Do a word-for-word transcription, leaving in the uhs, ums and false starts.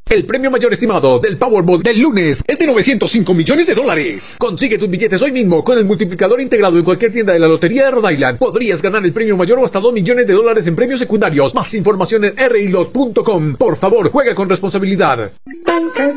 El premio mayor estimado del Powerball del lunes es de novecientos cinco millones de dólares. Consigue tus billetes hoy mismo con el multiplicador integrado en cualquier tienda de la Lotería de Rhode Island. Podrías ganar el premio mayor o hasta dos millones de dólares en premios secundarios. Más información en r i lot punto com. Por favor, juega con responsabilidad. Prices